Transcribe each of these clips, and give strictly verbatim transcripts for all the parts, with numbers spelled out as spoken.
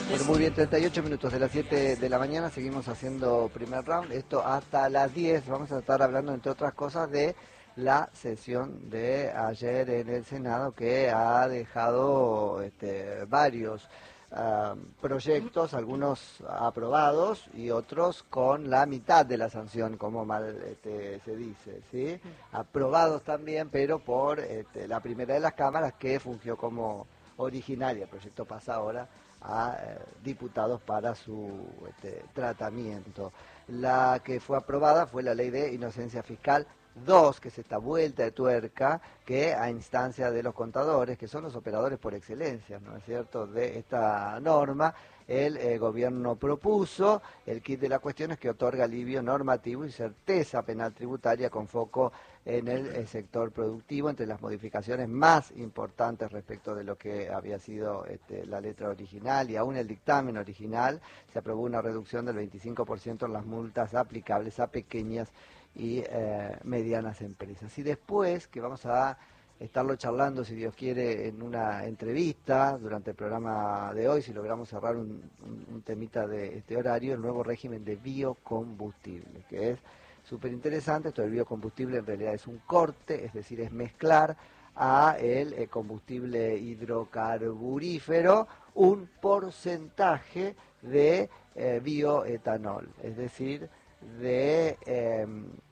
Bueno, muy bien, treinta y ocho minutos de las siete de la mañana, seguimos haciendo primer round, esto hasta las diez, vamos a estar hablando entre otras cosas de la sesión de ayer en el Senado que ha dejado este, varios uh, proyectos, algunos aprobados y otros con la mitad de la sanción, como mal este, se dice, ¿sí? Aprobados también, pero por este, la primera de las cámaras que fungió como originaria, el proyecto pasa ahora a eh, diputados para su este, tratamiento. La que fue aprobada fue la ley de inocencia fiscal dos, que es esta vuelta de tuerca que a instancia de los contadores, que son los operadores por excelencia, ¿no es cierto?, de esta norma, el eh, gobierno propuso. El kit de la cuestión es que otorga alivio normativo y certeza penal tributaria con foco en el, el sector productivo, entre las modificaciones más importantes respecto de lo que había sido este, la letra original y aún el dictamen original. Se aprobó una reducción del veinticinco por ciento en las multas aplicables a pequeñas y eh, medianas empresas. Y después, que vamos a estarlo charlando, si Dios quiere, en una entrevista durante el programa de hoy, si logramos cerrar un, un, un temita de este horario, el nuevo régimen de biocombustible, que es súper interesante. Esto del biocombustible en realidad es un corte, es decir, es mezclar a el eh, combustible hidrocarburífero un porcentaje de eh, bioetanol, es decir, de eh,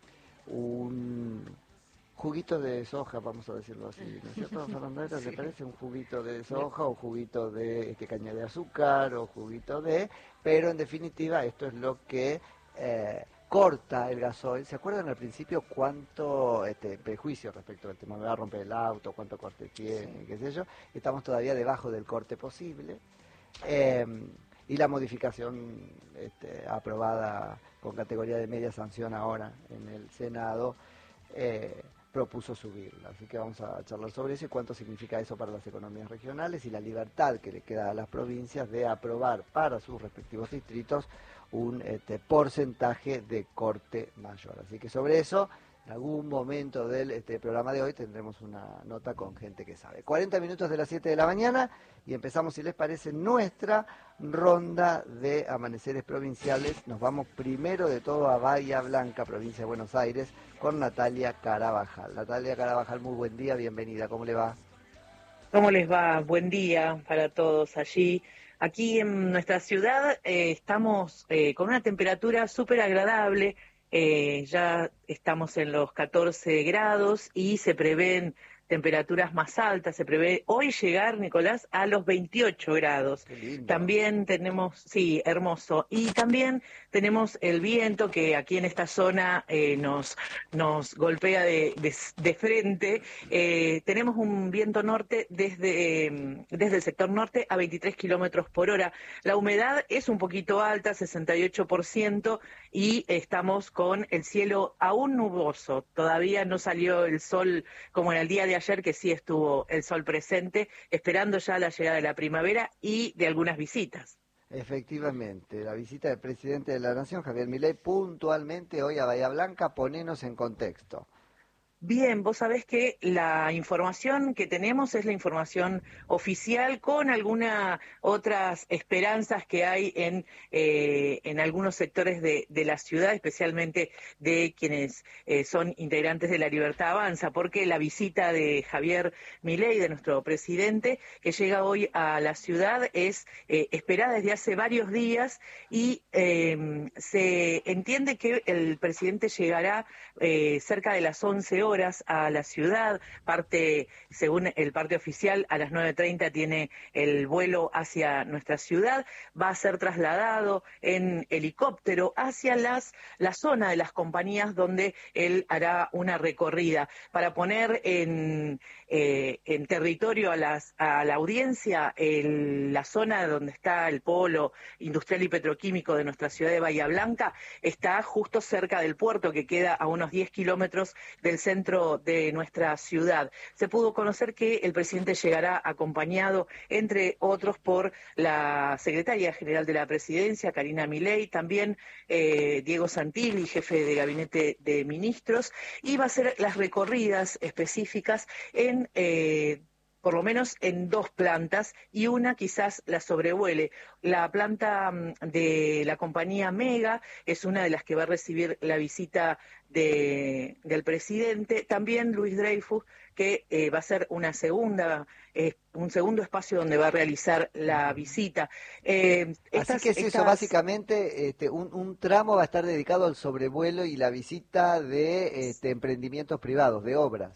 un juguito de soja, vamos a decirlo así, ¿no es cierto, Fernanda? ¿Te sí. parece un juguito de soja o juguito de este, caña de azúcar o juguito de...? Pero en definitiva esto es lo que eh, corta el gasoil. ¿Se acuerdan al principio cuánto este, prejuicio respecto al tema? Me va a romper el auto, cuánto corte tiene, sí. qué sé yo. Estamos todavía debajo del corte posible. Eh, y la modificación este, aprobada con categoría de media sanción ahora en el Senado eh, propuso subirla. Así que vamos a charlar sobre eso y cuánto significa eso para las economías regionales y la libertad que le queda a las provincias de aprobar para sus respectivos distritos un este, porcentaje de corte mayor. Así que sobre eso, en algún momento del este, programa de hoy tendremos una nota con gente que sabe. cuarenta minutos de las siete de la mañana y empezamos, si les parece, nuestra ronda de amaneceres provinciales. Nos vamos primero de todo a Bahía Blanca, provincia de Buenos Aires, con Natalia Carabajal. Natalia Carabajal, muy buen día, bienvenida, ¿cómo le va? ¿Cómo les va? Buen día para todos allí. Aquí en nuestra ciudad eh, estamos eh, con una temperatura súper agradable. Eh, ya estamos en los catorce grados y se prevén temperaturas más altas. Se prevé hoy llegar, Nicolás, a los veintiocho grados. Qué lindo. También tenemos, sí, hermoso. Y también tenemos el viento que aquí en esta zona eh, nos, nos golpea de, de, de frente. Eh, tenemos un viento norte desde, eh, desde el sector norte a veintitrés kilómetros por hora. La humedad es un poquito alta, sesenta y ocho por ciento, y estamos con el cielo aún nuboso. Todavía no salió el sol como en el día de ayer, que sí estuvo el sol presente, esperando ya la llegada de la primavera y de algunas visitas. Efectivamente, la visita del presidente de la Nación, Javier Milei, puntualmente hoy a Bahía Blanca. Ponenos en contexto. Bien, vos sabés que la información que tenemos es la información oficial, con algunas otras esperanzas que hay en, eh, en algunos sectores de, de la ciudad, especialmente de quienes eh, son integrantes de La Libertad Avanza, porque la visita de Javier Milei, de nuestro presidente, que llega hoy a la ciudad, es eh, esperada desde hace varios días y eh, se entiende que el presidente llegará eh, cerca de las once horas a la ciudad. Parte, según el parte oficial, a las nueve treinta tiene el vuelo hacia nuestra ciudad. Va a ser trasladado en helicóptero hacia las, la zona de las compañías donde él hará una recorrida. Para poner en, eh, en territorio a, las, a la audiencia, el, la zona donde está el polo industrial y petroquímico de nuestra ciudad de Bahía Blanca está justo cerca del puerto, que queda a unos diez kilómetros del centro de nuestra ciudad. Se pudo conocer que el presidente llegará acompañado, entre otros, por la secretaria general de la presidencia, Karina Milei, también eh, Diego Santilli, jefe de gabinete de ministros, y va a hacer las recorridas específicas en eh, por lo menos en dos plantas, y una quizás la sobrevuele. La planta de la compañía Mega es una de las que va a recibir la visita de, del presidente. También Luis Dreyfus, que eh, va a ser una segunda, eh, un segundo espacio donde va a realizar la visita. Eh, estas, Así que es estas... eso, básicamente este, un, un tramo va a estar dedicado al sobrevuelo y la visita de este, emprendimientos privados, de obras.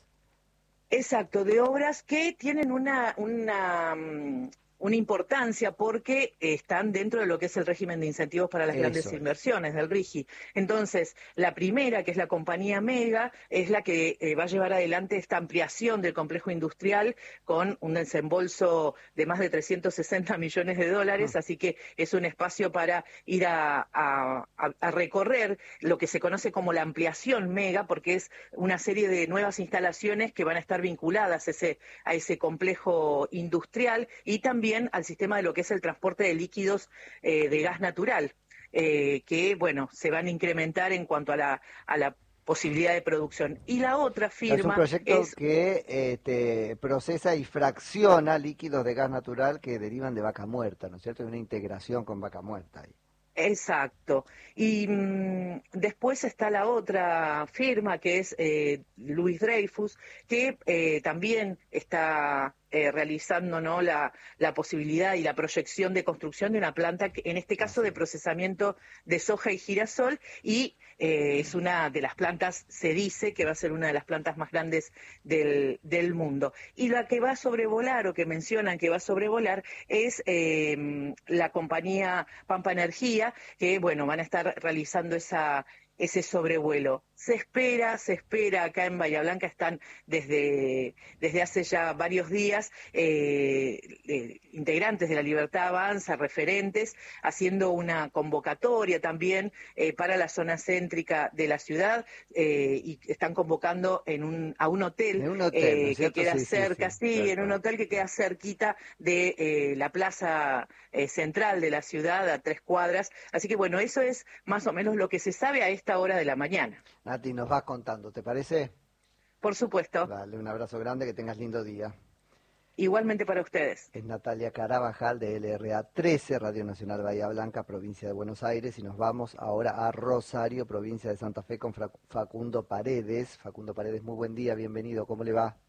Exacto, de obras que tienen una, una, una importancia porque están dentro de lo que es el régimen de incentivos para las Eso grandes es. inversiones del RIGI. Entonces, la primera, que es la compañía Mega, es la que eh, va a llevar adelante esta ampliación del complejo industrial con un desembolso de más de trescientos sesenta millones de dólares, ah. así que es un espacio para ir a, a, a recorrer lo que se conoce como la ampliación Mega, porque es una serie de nuevas instalaciones que van a estar vinculadas a ese, a ese complejo industrial y también al sistema de lo que es el transporte de líquidos eh, de gas natural, eh, que, bueno, se van a incrementar en cuanto a la, a la posibilidad de producción. Y la otra firma es un proyecto es, que este, procesa y fracciona líquidos de gas natural que derivan de vaca muerta, ¿no es cierto? Hay una integración con vaca muerta ahí. Exacto. Y mmm, después está la otra firma que es eh, Luis Dreyfus, que eh, también está eh, realizando, ¿no?, la, la posibilidad y la proyección de construcción de una planta, que, en este caso de procesamiento de soja y girasol, y eh, es una de las plantas, se dice que va a ser una de las plantas más grandes del, del mundo. Y la que va a sobrevolar, o que mencionan que va a sobrevolar, es eh, la compañía Pampa Energía, que, bueno, van a estar realizando esa, ese sobrevuelo. Se espera, se espera, acá en Bahía Blanca están desde, desde hace ya varios días eh, eh, integrantes de la Libertad Avanza, referentes, haciendo una convocatoria también eh, para la zona céntrica de la ciudad, eh, y están convocando en un, a un hotel, un hotel eh, ¿no que queda sí, cerca, sí, sí, sí en un hotel que queda cerquita de eh, la plaza eh, central de la ciudad, a tres cuadras. Así que, bueno, eso es más o menos lo que se sabe a esta hora de la mañana. Nati, nos vas contando, ¿te parece? Por supuesto. Dale, un abrazo grande, que tengas lindo día. Igualmente para ustedes. Es Natalia Carabajal de L R A trece, Radio Nacional Bahía Blanca, provincia de Buenos Aires, y nos vamos ahora a Rosario, provincia de Santa Fe, con Facundo Paredes. Facundo Paredes, muy buen día, bienvenido, ¿cómo le va?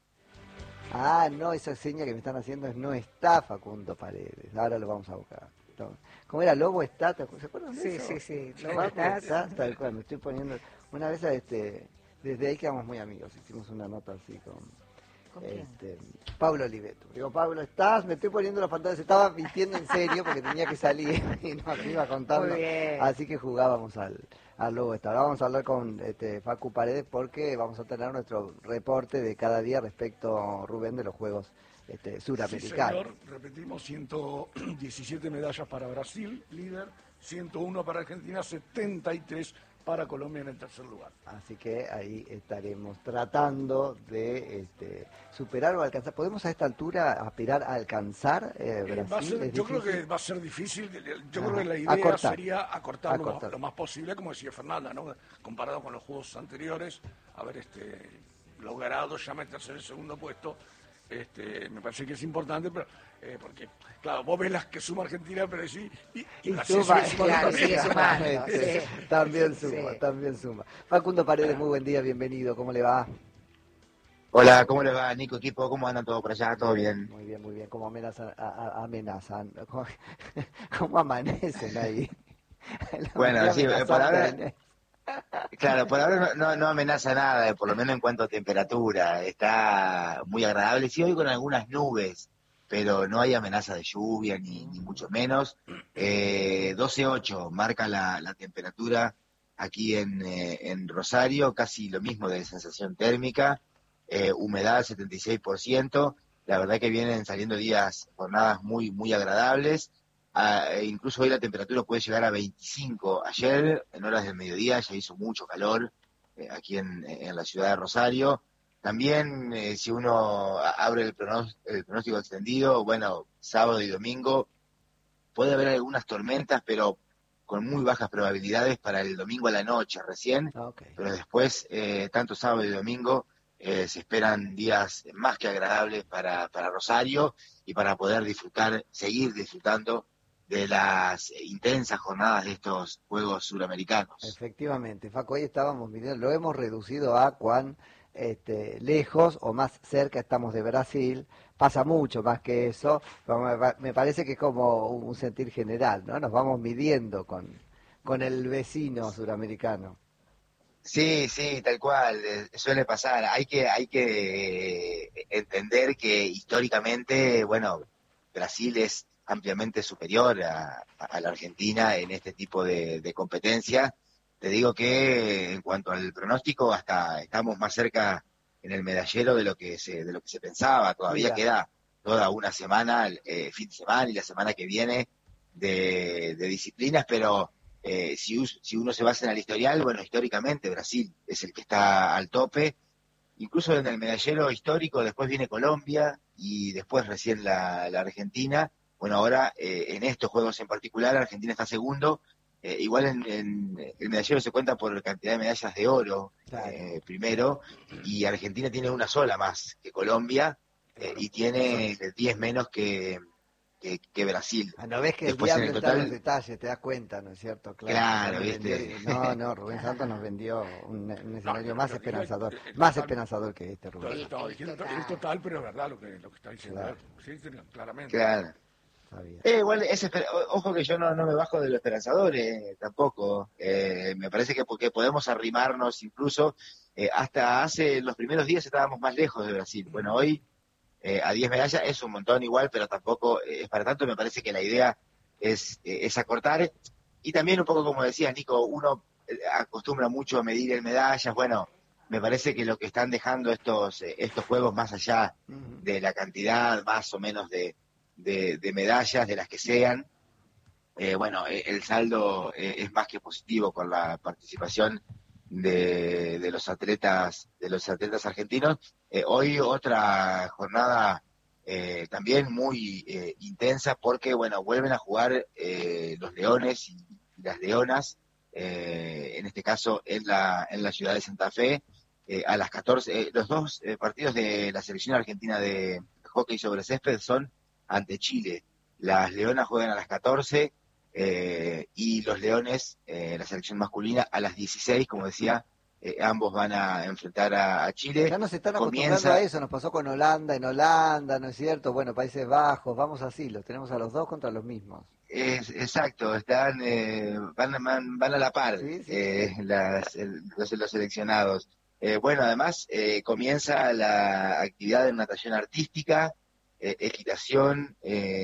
Ah, no, esa seña que me están haciendo es no está Facundo Paredes, ahora lo vamos a buscar. ¿Cómo era? Lobo está, ¿se acuerdan de sí, eso? Sí, sí, sí. Lobo está, está, tal cual, me estoy poniendo... Una vez, este, desde ahí quedamos muy amigos, hicimos una nota así con... ¿Con este, Pablo Oliveto. Digo, Pablo, ¿estás? Me estoy poniendo los pantalones, estaba vistiendo en serio porque tenía que salir y no me iba contando. Muy bien. Así que jugábamos al, al Lobo está. Ahora vamos a hablar con este, Facu Paredes porque vamos a tener nuestro reporte de cada día respecto, Rubén, de los Juegos Este, suramericanos. Sí, señor, repetimos, ciento diecisiete medallas para Brasil, líder, ciento uno para Argentina, setenta y tres para Colombia en el tercer lugar. Así que ahí estaremos tratando de este, superar o alcanzar. ¿Podemos a esta altura aspirar a alcanzar eh, Brasil? Eh, va a ser, yo creo que va a ser difícil, yo Ajá. creo que la idea acortar. sería acortar, acortar. Lo, lo más posible, como decía Fernanda, ¿no? Comparado con los juegos anteriores, haber este, logrado ya meterse en el segundo puesto. Este, me parece que es importante, pero eh, porque, claro, vos ves las que suma Argentina, pero sí, y, y, y Brasil suma, sigue claro, también. sigue sumando, sí. También suma, sí. también suma. Facundo Paredes, muy buen día, bienvenido, ¿cómo le va? Hola, ¿cómo le va, Nico, equipo? ¿Cómo andan todos por allá? ¿Todo bien? Muy bien, muy bien, ¿cómo amenazan? A, a, amenazan? ¿Cómo, ¿Cómo amanecen ahí? Bueno, sí, por ahora... Claro, por ahora no, no, no amenaza nada, por lo menos en cuanto a temperatura, está muy agradable, sí hoy con algunas nubes, pero no hay amenaza de lluvia, ni, ni mucho menos. Eh, doce ocho marca la, la temperatura aquí en, eh, en Rosario, casi lo mismo de sensación térmica, eh, humedad setenta y seis por ciento, la verdad que vienen saliendo días, jornadas muy, muy agradables. Uh, incluso hoy la temperatura puede llegar a veinticinco. Ayer, en horas del mediodía, ya hizo mucho calor eh, aquí en, en la ciudad de Rosario. También, eh, si uno abre el pronóstico, el pronóstico extendido, bueno, sábado y domingo, puede haber algunas tormentas, pero con muy bajas probabilidades para el domingo a la noche recién. Okay. Pero después, eh, tanto sábado y domingo, eh, se esperan días más que agradables para, para Rosario y para poder disfrutar, seguir disfrutando de las intensas jornadas de estos Juegos Suramericanos. Efectivamente, Facu, hoy estábamos mirando, lo hemos reducido a cuán este, lejos o más cerca estamos de Brasil. Pasa mucho más que eso, pero me, me parece que es como un, un sentir general, ¿no? Nos vamos midiendo con, con el vecino suramericano. Sí, sí, tal cual, eh, suele pasar. Hay que, hay que eh, entender que históricamente, bueno, Brasil es ampliamente superior a, a la Argentina en este tipo de, de competencia. Te digo que en cuanto al pronóstico, hasta estamos más cerca en el medallero de lo que se, de lo que se pensaba. Todavía Mira. queda toda una semana, eh, fin de semana y la semana que viene de, de disciplinas, pero eh, si, si uno se basa en el historial, bueno, históricamente Brasil es el que está al tope. Incluso en el medallero histórico después viene Colombia y después recién la, la Argentina. Bueno, ahora eh, en estos juegos en particular Argentina está segundo. Eh, igual en, en el medallero se cuenta por cantidad de medallas de oro, claro. eh, primero, y Argentina tiene una sola más que Colombia eh, y tiene diez menos que, que, que Brasil. Ah, no ves que Después, el diablo total... está en los detalles, te das cuenta, ¿no es cierto? Claro, claro ¿viste? Vendió... No, no, Rubén Santos nos vendió un, un escenario no, más esperanzador, el, el, el, más total, esperanzador que este, Rubén. No, no, diciendo, es total, pero es verdad lo que, lo que está diciendo. Claro. Sí, claramente. Claro. Eh, igual, es esper- ojo que yo no, no me bajo de lo esperanzador eh, tampoco. Eh, me parece que porque podemos arrimarnos incluso, eh, hasta hace los primeros días estábamos más lejos de Brasil. Bueno, hoy eh, a diez medallas es un montón igual, pero tampoco eh, es para tanto. Me parece que la idea es, eh, es acortar. Y también un poco como decías, Nico, uno eh, acostumbra mucho a medir en medallas. Bueno, me parece que lo que están dejando estos, eh, estos juegos más allá de la cantidad más o menos de De, de medallas, de las que sean, eh, bueno, el saldo eh, es más que positivo con la participación de, de los atletas de los atletas argentinos. Eh, hoy otra jornada eh, también muy eh, intensa porque, bueno, vuelven a jugar eh, los leones y, y las leonas, eh, en este caso en la, en la ciudad de Santa Fe, eh, a las catorce. Eh, los dos eh, partidos de la selección argentina de hockey sobre césped son ante Chile. Las leonas juegan a las catorce eh, y los leones, eh, la selección masculina, a las dieciséis, como decía, eh, ambos van a enfrentar a, a Chile. Ya nos están acostumbrando Comienza... a eso, nos pasó con Holanda, en Holanda, ¿no es cierto? Bueno, Países Bajos, vamos así, los tenemos a los dos contra los mismos. Es, exacto, están eh, van, van, van a la par ¿Sí? Sí. Eh, las, el, los, los seleccionados. Eh, bueno, además eh, comienza la actividad de natación artística, Eh, equitación,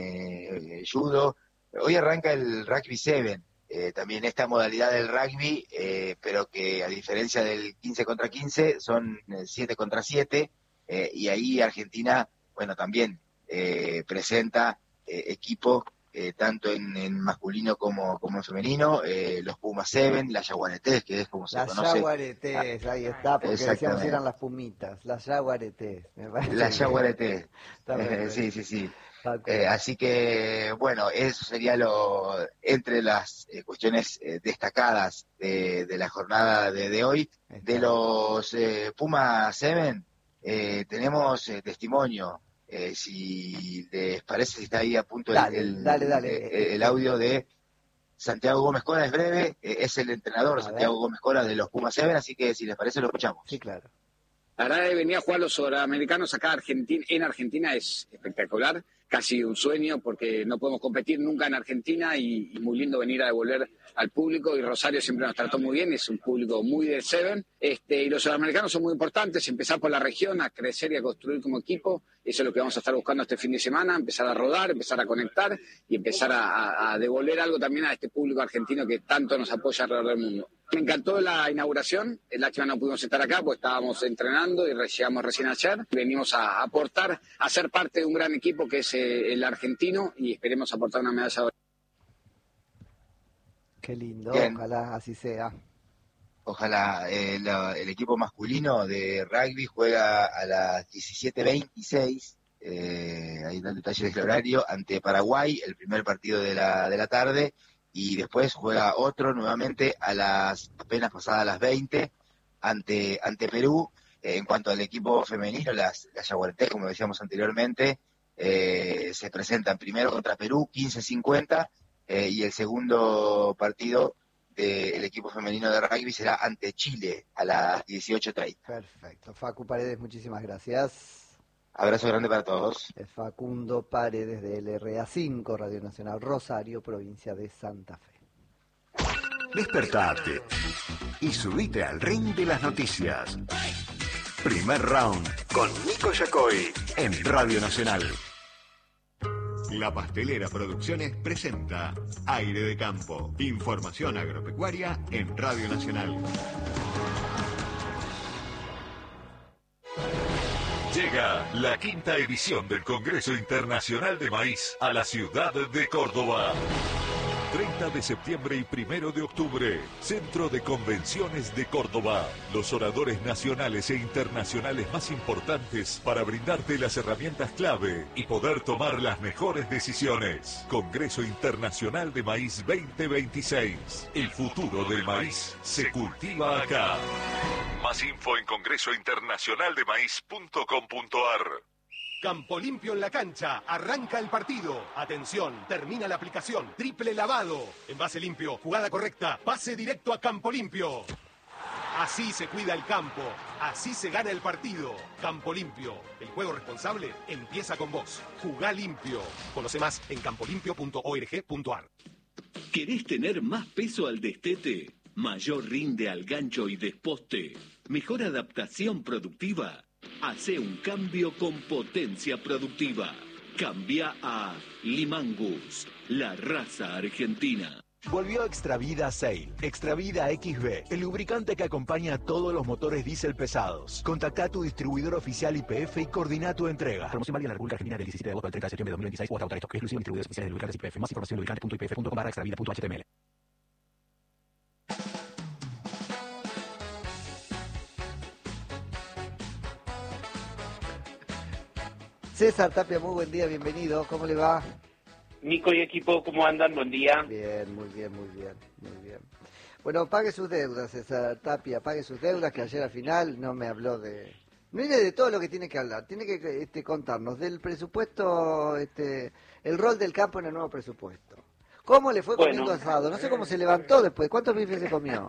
eh, judo. Hoy arranca el rugby siete, eh, también esta modalidad del rugby, eh, pero que a diferencia del quince contra quince son siete contra siete, eh, y ahí Argentina, bueno, también eh, presenta eh, equipos eh, tanto en, en masculino como, como en femenino, eh, los Pumas siete, las Yaguaretés, que es como se las conoce. Las Yaguaretés, ahí está, porque decíamos eran las Pumitas, las Yaguaretés. Las Yaguaretés, eh, sí, sí, sí. Eh, así que, bueno, eso sería lo entre las eh, cuestiones eh, destacadas de, de la jornada de, de hoy. Está. De los eh, Pumas siete, eh, tenemos eh, testimonio. Eh, si les parece, si está ahí a punto dale, el, dale, dale. El, el audio de Santiago Gómez Cora, es breve, eh, es el entrenador a Santiago ver. Gómez Cora de los Pumas siete, así que si les parece lo escuchamos. Sí, claro. La verdad de venir a jugar los sudamericanos acá Argentina, en Argentina es espectacular, casi un sueño porque no podemos competir nunca en Argentina y, y muy lindo venir a devolver al público, y Rosario siempre nos trató muy bien, es un público muy del Seven, este, y los sudamericanos son muy importantes, empezar por la región, a crecer y a construir como equipo, eso es lo que vamos a estar buscando este fin de semana, empezar a rodar, empezar a conectar y empezar a, a, a devolver algo también a este público argentino que tanto nos apoya alrededor del mundo. Me encantó la inauguración, el lástima no pudimos estar acá porque estábamos entrenando y llegamos recién ayer, venimos a aportar, a ser parte de un gran equipo que es eh, el argentino y esperemos aportar una medalla. Qué lindo, Bien. Ojalá así sea. Ojalá. Eh, la, el equipo masculino de rugby juega a las diecisiete veintiséis, eh, ahí está el detalle del horario, ante Paraguay, el primer partido de la, de la tarde, y después juega otro nuevamente a las apenas pasadas las veinte ante, ante Perú. Eh, en cuanto al equipo femenino, las, las Yaguaretés, como decíamos anteriormente, eh, se presentan primero contra Perú, quince cincuenta, eh, y el segundo partido del equipo femenino de rugby será ante Chile a las dieciocho treinta. Perfecto. Facu Paredes, muchísimas gracias. Abrazo grande para todos. Facundo Paredes de L R A cinco, Radio Nacional Rosario, provincia de Santa Fe. Despertate y subite al ring de las noticias. Primer round con Nico Yacoy en Radio Nacional. La Pastelera Producciones presenta Aire de Campo. Información agropecuaria en Radio Nacional. Llega la quinta edición del Congreso Internacional de Maíz a la ciudad de Córdoba. treinta de septiembre y primero de octubre, Centro de Convenciones de Córdoba. Los oradores nacionales e internacionales más importantes para brindarte las herramientas clave y poder tomar las mejores decisiones. Congreso Internacional de Maíz veinte veintiséis. El futuro del maíz se cultiva acá. Más info en congreso internacional de maíz punto com punto ar. Campo Limpio en la cancha, arranca el partido. Atención, termina la aplicación. Triple lavado. Envase limpio, jugada correcta, pase directo a Campo Limpio. Así se cuida el campo, así se gana el partido. Campo Limpio, el juego responsable empieza con vos. Jugá limpio. Conoce más en campo limpio punto org punto ar. ¿Querés tener más peso al destete? ¿Mayor rinde al gancho y desposte? ¿Mejor adaptación productiva? Hace un cambio con potencia productiva. Cambia a Limangus, la raza argentina. Volvió Extravida Sail, Extravida X B, el lubricante que acompaña a todos los motores diésel pesados. Contacta a tu distribuidor oficial Y P F y coordina tu entrega. Promoción válida en la República Argentina del diecisiete de agosto al treinta de septiembre de dos mil veintiséis o hasta agotar stock. Exclusivo en distribuidores oficiales de lubricantes Y P F. Más información en lubricante punto i p f punto com barra extravida punto h t m l. César Tapia, muy buen día, bienvenido. ¿Cómo le va? Nico y equipo, ¿cómo andan? Buen día. Bien, muy bien, muy bien, muy bien. Bueno, pague sus deudas, César Tapia, pague sus deudas, que ayer al final no me habló de... Mire de todo lo que tiene que hablar, tiene que este, contarnos del presupuesto, este, el rol del campo en el nuevo presupuesto. ¿Cómo le fue bueno. comiendo asado? No sé cómo se levantó después, ¿cuántos bifes se comió?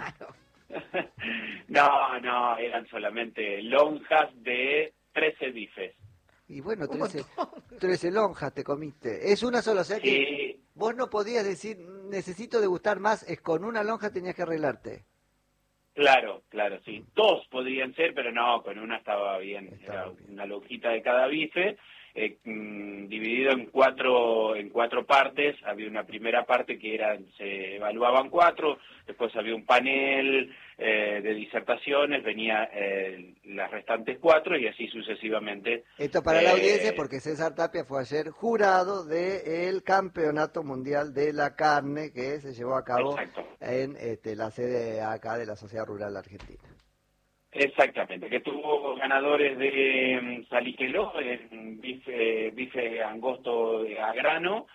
No, no, eran solamente lonjas de trece bifes. Y bueno, trece, trece lonjas te comiste. Es una sola, o sea que sí. Vos no podías decir, necesito degustar más, es con una lonja tenías que arreglarte. Claro, claro, sí. Dos podrían ser, pero no, con una estaba bien. Estaba Era bien. Una lonjita de cada bife, eh, mmm, dividido en cuatro en cuatro partes. Había una primera parte que era se evaluaban cuatro, después había un panel eh, de disertaciones, venía eh, las restantes cuatro y así sucesivamente. Esto para eh, la audiencia, porque César Tapia fue ayer jurado del Campeonato Mundial de la Carne que se llevó a cabo exacto. en este, la sede acá de la Sociedad Rural Argentina. Exactamente, que tuvo ganadores de um, Saliqueló, en bife, bife angosto a grano,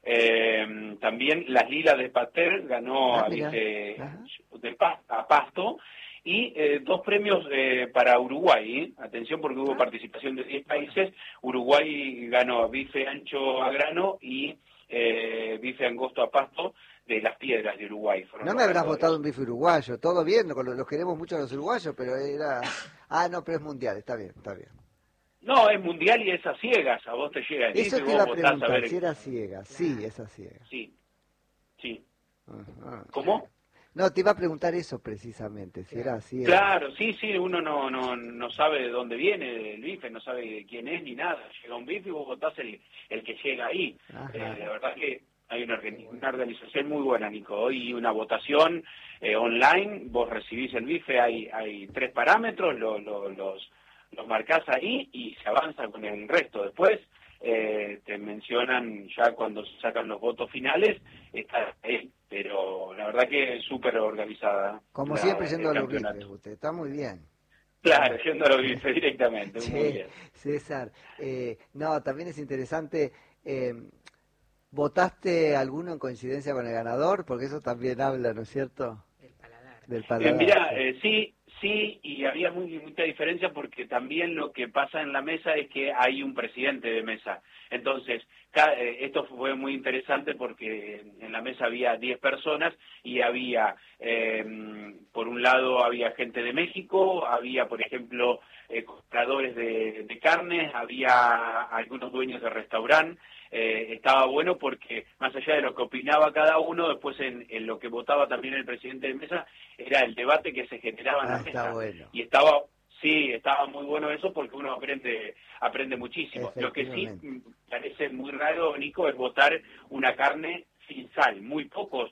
eh, también las lilas de Pastel ganó ah, a bife de pa, a pasto, y eh, dos premios eh, para Uruguay, ¿eh? Atención porque hubo participación de diez países, Uruguay ganó a bife ancho a grano y eh, bife angosto a pasto, de Las Piedras de Uruguay. No me habrás votado un bife uruguayo, todo bien, los queremos mucho a los uruguayos, pero era... Ah, no, pero es mundial, está bien, está bien. No, es mundial y es a ciegas, a vos te llega el Eso bife, te iba a vos preguntar, a ver... si era ciega, sí, es a ciega. Sí, sí. Ajá. ¿Cómo? No, te iba a preguntar eso precisamente, si era ciega. Claro, sí, sí, uno no, no, no sabe de dónde viene el bife, no sabe de quién es ni nada. Llega un bife y vos votás el, el que llega ahí. Eh, la verdad que... Hay una, una organización muy buena, Nico. Hoy una votación eh, online, vos recibís el bife, hay hay tres parámetros, lo, lo, los, los marcás ahí y se avanza con el resto. Después eh, te mencionan ya cuando se sacan los votos finales, está ahí. Pero la verdad que es súper organizada. Como la, siempre yendo a los bifes, usted está muy bien. Claro, yendo a los bifes directamente, sí, muy bien. César, eh, no, también es interesante... Eh, ¿Votaste alguno en coincidencia con el ganador? Porque eso también habla, ¿no es cierto? Del paladar. Del paladar. Eh, mirá, eh, sí, Sí, y había muy, mucha diferencia porque también lo que pasa en la mesa es que hay un presidente de mesa. Entonces, esto fue muy interesante porque en la mesa había diez personas y había, eh, por un lado, había gente de México, había, por ejemplo, eh, compradores de, de carnes, había algunos dueños de restaurante. Eh, estaba bueno porque más allá de lo que opinaba cada uno, después en, en lo que votaba también el presidente de mesa, era el debate que se generaba en ah, la mesa. Bueno. Y estaba, sí, estaba muy bueno eso porque uno aprende aprende muchísimo. Lo que sí parece muy raro, Nico, es votar una carne sin sal. Muy pocos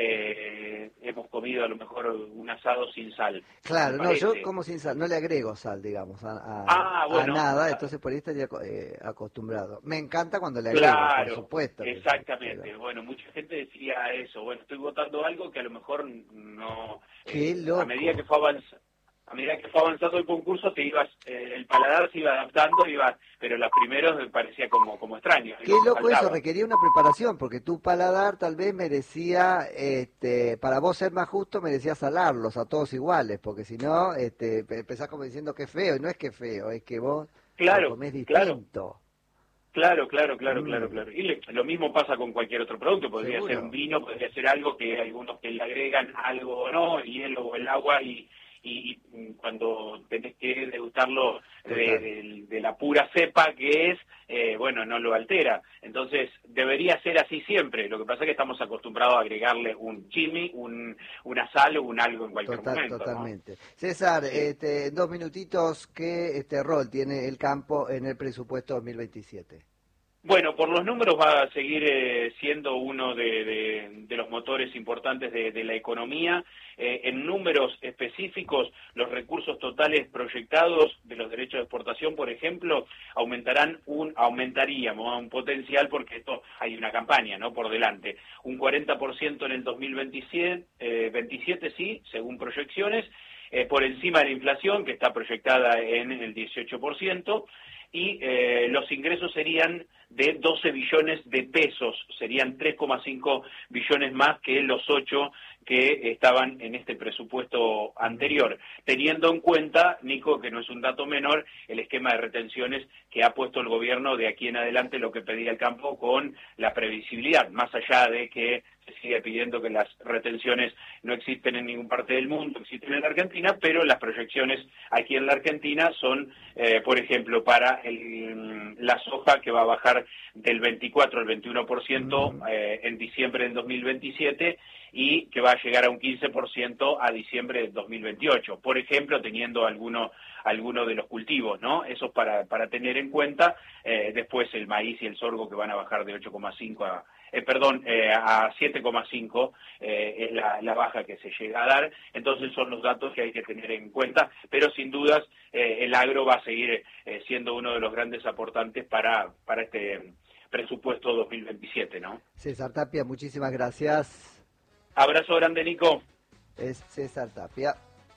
eh, hemos comido a lo mejor un asado sin sal. Claro, no, yo como sin sal, no le agrego sal, digamos, a, a, ah, bueno, a nada, entonces por ahí estaría eh, acostumbrado. Me encanta cuando le agrego, claro, por supuesto. Exactamente, pero... bueno, mucha gente decía eso, bueno, estoy votando algo que a lo mejor no... Qué eh, loco. A medida que fue avanzando. A medida que fue avanzando el concurso, te ibas, eh, el paladar se iba adaptando, ibas, pero los primeros me parecía como, como extraño. Qué loco faltaba. Eso, requería una preparación, porque tu paladar tal vez merecía, este, para vos ser más justo, merecía salarlos a todos iguales, porque si no, este, empezás como diciendo que es feo, y no es que es feo, es que vos claro, lo comés distinto. Claro. Claro, claro, claro, mm. claro, claro. Y le, lo mismo pasa con cualquier otro producto, podría ¿Seguro? ser un vino, podría ser algo que algunos que le agregan algo o no, el hielo o el agua, y y cuando tenés que degustarlo de, de, de la pura cepa que es, eh, bueno, no lo altera. Entonces, debería ser así siempre. Lo que pasa es que estamos acostumbrados a agregarle un chimi, un, una sal o un algo en cualquier Total, momento. Totalmente. ¿no? César, sí. este, dos minutitos, ¿qué este rol tiene el campo en el presupuesto dos mil veintisiete? Bueno, por los números va a seguir eh, siendo uno de, de, de los motores importantes de, de la economía. Eh, en números específicos, los recursos totales proyectados de los derechos de exportación, por ejemplo, aumentarán un aumentaríamos un potencial, porque esto hay una campaña, ¿no?, por delante. Un cuarenta por ciento en el dos mil veintisiete, eh, veintisiete sí, según proyecciones, eh, por encima de la inflación, que está proyectada en el dieciocho por ciento. Y eh, los ingresos serían de doce billones de pesos, serían tres coma cinco billones más que los ocho que estaban en este presupuesto anterior, teniendo en cuenta, Nico, que no es un dato menor, el esquema de retenciones que ha puesto el gobierno de aquí en adelante, lo que pedía el campo con la previsibilidad, más allá de que se sigue pidiendo que las retenciones no existen en ninguna parte del mundo, existen en la Argentina, pero las proyecciones aquí en la Argentina son, eh, por ejemplo, para el, la soja, que va a bajar del veinticuatro al veintiuno por ciento eh, en diciembre del dos mil veintisiete, y que va a llegar a un quince por ciento a diciembre del dos mil veintiocho, por ejemplo, teniendo alguno, alguno de los cultivos, ¿no? Eso para, para tener en cuenta. Eh, después el maíz y el sorgo, que van a bajar de ocho coma cinco a Eh, perdón, eh, a siete coma cinco eh, es la, la baja que se llega a dar. Entonces son los datos que hay que tener en cuenta, pero sin dudas eh, el agro va a seguir eh, siendo uno de los grandes aportantes para, para este presupuesto dos mil veintisiete, ¿no? César Tapia, muchísimas gracias. Abrazo grande, Nico. Es César Tapia.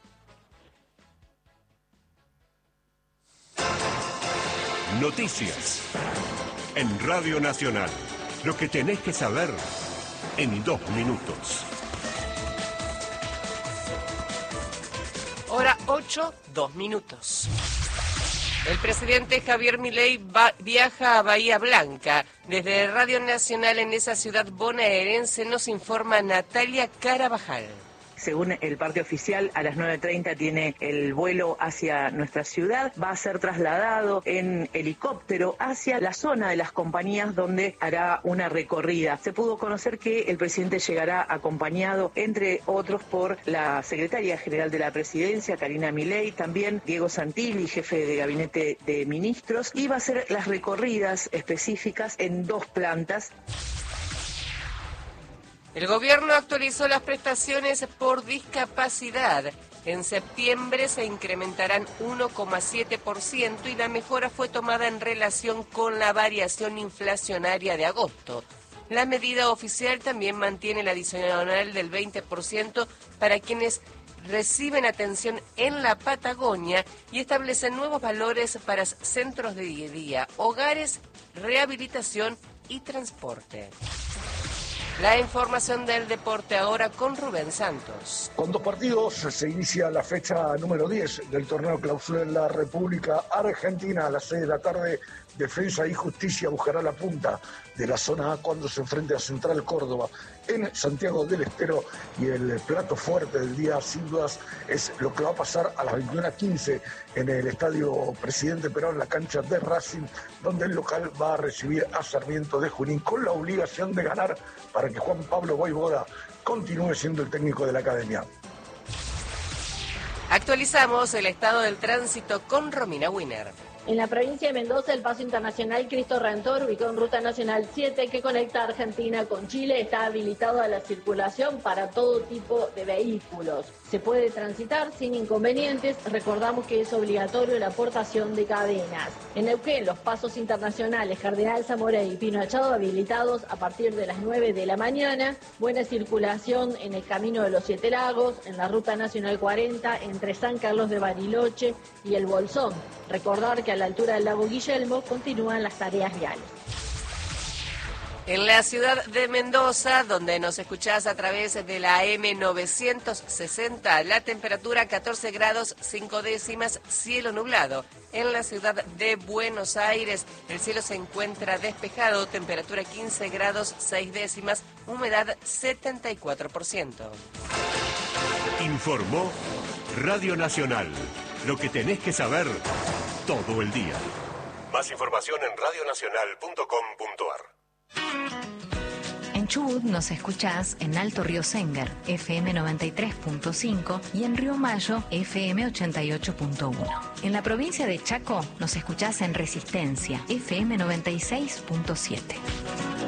Noticias en Radio Nacional. Lo que tenés que saber en dos minutos. Hora ocho, dos minutos. El presidente Javier Milei va, viaja a Bahía Blanca. Desde Radio Nacional en esa ciudad bonaerense nos informa Natalia Carabajal. Según el parte oficial, a las nueve treinta tiene el vuelo hacia nuestra ciudad. Va a ser trasladado en helicóptero hacia la zona de las compañías, donde hará una recorrida. Se pudo conocer que el presidente llegará acompañado, entre otros, por la secretaria general de la presidencia, Karina Milei, también Diego Santilli, jefe de gabinete de ministros, y va a hacer las recorridas específicas en dos plantas. El gobierno actualizó las prestaciones por discapacidad. En septiembre se incrementarán uno coma siete por ciento y la mejora fue tomada en relación con la variación inflacionaria de agosto. La medida oficial también mantiene el adicional del veinte por ciento para quienes reciben atención en la Patagonia y establecen nuevos valores para centros de día, hogares, rehabilitación y transporte. La información del deporte ahora con Rubén Santos. Con dos partidos se inicia la fecha número diez del torneo Clausura en la República Argentina. A las seis de la tarde, Defensa y Justicia buscará la punta de la zona A cuando se enfrente a Central Córdoba en Santiago del Estero, y el plato fuerte del día sin dudas es lo que va a pasar a las veintiuna quince en el Estadio Presidente Perón, en la cancha de Racing, donde el local va a recibir a Sarmiento de Junín con la obligación de ganar para que Juan Pablo Voivoda continúe siendo el técnico de la academia. Actualizamos el estado del tránsito con Romina Wiener. En la provincia de Mendoza, el paso internacional Cristo Redentor, ubicado en Ruta Nacional siete, que conecta Argentina con Chile, está habilitado a la circulación para todo tipo de vehículos. Se puede transitar sin inconvenientes. Recordamos que es obligatorio la aportación de cadenas. En Neuquén, los pasos internacionales Cardenal Zamora y Pino Achado habilitados a partir de las nueve de la mañana. Buena circulación en el Camino de los Siete Lagos, en la Ruta Nacional cuarenta, entre San Carlos de Bariloche y El Bolsón. Recordar que a la altura del lago Guillermo continúan las tareas viales. En la ciudad de Mendoza, donde nos escuchás a través de la A M novecientos sesenta, la temperatura catorce grados cinco décimas, cielo nublado. En la ciudad de Buenos Aires, el cielo se encuentra despejado, temperatura quince grados seis décimas, humedad setenta y cuatro por ciento. Informó Radio Nacional. Lo que tenés que saber todo el día. Más información en radionacional punto com punto ar. En Chubut nos escuchás en Alto Río Sengar, F M noventa y tres punto cinco, y en Río Mayo, F M ochenta y ocho punto uno. En la provincia de Chaco nos escuchás en Resistencia, F M noventa y seis punto siete.